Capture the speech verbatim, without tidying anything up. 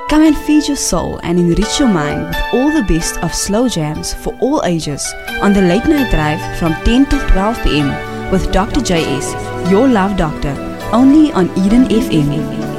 Come and feed your soul and enrich your mind with all the best of slow jams for all ages on the Late Night Drive from ten till twelve p m with Doctor J S, your love doctor, only on Eden F M.